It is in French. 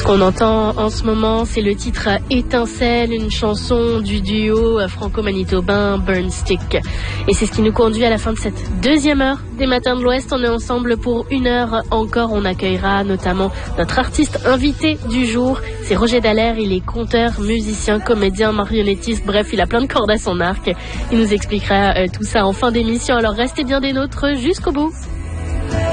Ce qu'on entend en ce moment, c'est le titre Étincelle, une chanson du duo franco-manitobain Burn Stick. Et c'est ce qui nous conduit à la fin de cette deuxième heure des Matins de l'Ouest. On est ensemble pour une heure encore. On accueillera notamment notre artiste invité du jour. C'est Roger Dallaire. Il est conteur, musicien, comédien, marionnettiste. Bref, il a plein de cordes à son arc. Il nous expliquera tout ça en fin d'émission. Alors restez bien des nôtres jusqu'au bout.